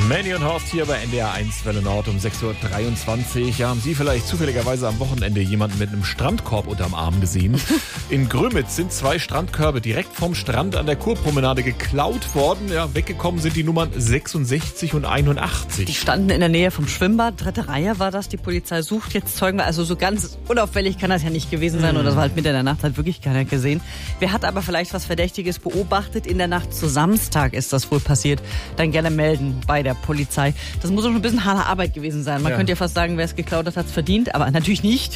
Manny und Horst hier bei NDR 1 Welle Nord um 6.23 Uhr. Ja, haben Sie vielleicht zufälligerweise am Wochenende jemanden mit einem Strandkorb unterm Arm gesehen? In Grömitz sind 2 Strandkörbe direkt vom Strand an der Kurpromenade geklaut worden. Ja, weggekommen sind die Nummern 66 und 81. Die standen in der Nähe vom Schwimmbad. 3. Reihe war das. Die Polizei sucht jetzt Zeugen. Also so ganz unauffällig kann das ja nicht gewesen sein. Und das war halt mitten in der Nacht, hat wirklich keiner gesehen. Wer hat aber vielleicht was Verdächtiges beobachtet? In der Nacht zu Samstag ist das wohl passiert. Dann gerne melden bei der Polizei. Das muss auch schon ein bisschen harte Arbeit gewesen sein. Man könnte ja fast sagen, wer es geklaut hat, hat es verdient. Aber natürlich nicht.